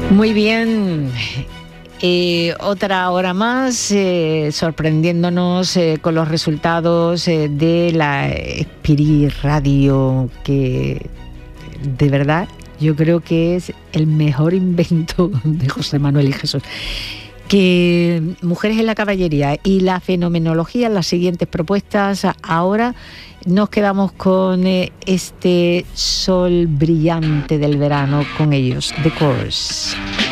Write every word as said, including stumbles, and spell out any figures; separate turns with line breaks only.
Muy bien. Eh, otra hora más eh, sorprendiéndonos eh, con los resultados eh, de la Espiri Radio, que de verdad yo creo que es el mejor invento de José Manuel y Jesús. Que Mujeres en la Caballería y la fenomenología, las siguientes propuestas. Ahora nos quedamos con eh, este sol brillante del verano, con ellos, The Course.